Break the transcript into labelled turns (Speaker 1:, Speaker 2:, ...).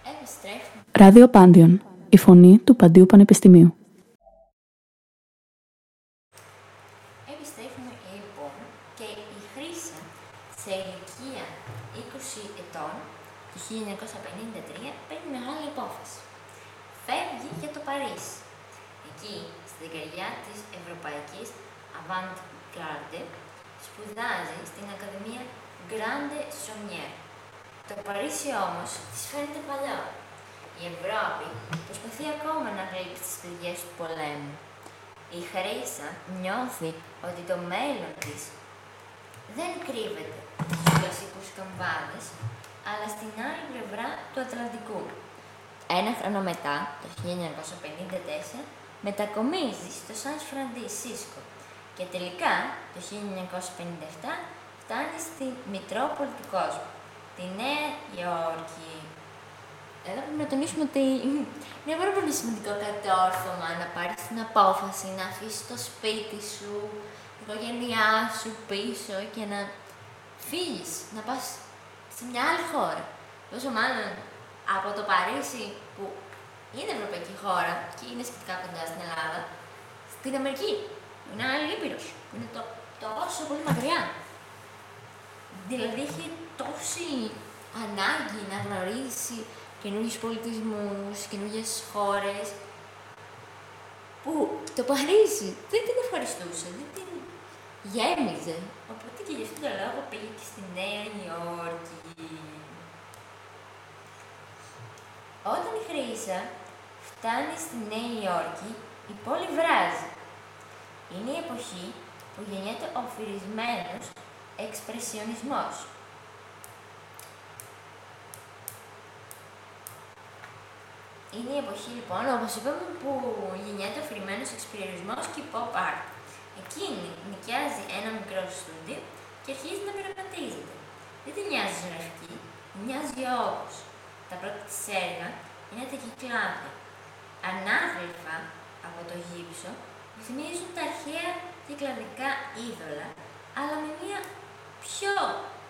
Speaker 1: Ράδιο Πάντιον, η φωνή του Παντίου Πανεπιστημίου.
Speaker 2: Επιστρέφουμε λοιπόν και η Χρύσα σε ηλικία 20 ετών το 1953 παίρνει μεγάλη απόφαση. Φεύγει για το Παρίσι. Εκεί, στην καρδιά της ευρωπαϊκής avant-garde, σπουδάζει στην Ακαδημία Grande Chaumière. Το Παρίσι όμως της φαίνεται παλιό. Η Ευρώπη προσπαθεί ακόμα να γλύψει τις πληγές του πολέμου. Η Χρύσα νιώθει ότι το μέλλον της δεν κρύβεται στους κλασσικούς καμβάδες, αλλά στην άλλη πλευρά του Ατλαντικού. Ένα χρόνο μετά, το 1954, μετακομίζει στο Σαν Φρανσίσκο και τελικά, το 1957, φτάνει στη Μητρόπολη του κόσμου, τη Νέα Υόρκη. Εδώ πρέπει να τονίσουμε ότι είναι πάρα πολύ σημαντικό κατόρθωμα να πάρεις την απόφαση να αφήσεις το σπίτι σου, την οικογένειά σου πίσω και να φύγεις, να πας σε μια άλλη χώρα. Πόσο μάλλον από το Παρίσι, που είναι ευρωπαϊκή χώρα και είναι σχετικά κοντά στην Ελλάδα, στην Αμερική, που είναι άλλη ήπειρος, που είναι τόσο πολύ μακριά. Δηλαδή έχει τόση ανάγκη να γνωρίσει καινούργιους πολιτισμούς, καινούργιες χώρες, που το Παρίσι δεν την ευχαριστούσε, δεν την γέμιζε. Οπότε και γι' αυτόν τον λόγο πήγε και στη Νέα Υόρκη. Όταν η Χρύσα φτάνει στη Νέα Υόρκη, η πόλη βράζει. Είναι η εποχή που γεννιέται ο φυρισμένος εξπρεσιονισμός. Είναι η εποχή λοιπόν, όπως είπαμε, που γεννιέται ο αφηρημένος εξπρεσιονισμός και η pop art. Εκείνη νοικιάζει ένα μικρό στούντιο και αρχίζει να πειραματίζεται. Δεν τη νοιάζει η ζωγραφική, τη νοιάζει όπως. Τα πρώτα της έργα είναι τα κυκλάδια, ανάγλυφα από το γύψο, που θυμίζουν τα αρχαία κυκλαδικά είδωλα, αλλά με μια πιο